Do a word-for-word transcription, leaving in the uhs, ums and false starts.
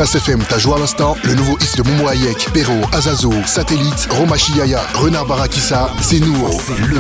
Trace F M, t'as joué à l'instant le nouveau hit de Momo Hayek, Perro, Azazo, Satellite, Roma Chiaya, Renard Barakissa, c'est nous, le